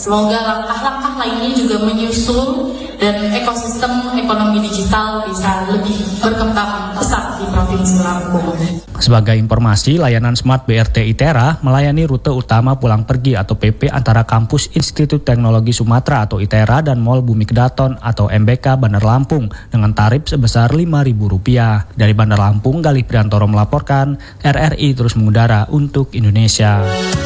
Semoga langkah-langkah lainnya juga menyusul dan ekosistem ekonomi digital bisa lebih berkembang pesat di Provinsi Lampung. Sebagai informasi, layanan Smart BRT ITERA melayani rute utama pulang pergi atau PP antara kampus Institut Teknologi Sumatera atau ITERA dan Mall Bumi Kedaton atau MBK Bandar Lampung dengan tarif sebesar Rp5.000. Dari Bandar Lampung, Galih Priantoro melaporkan, RRI terus mengudara untuk Indonesia.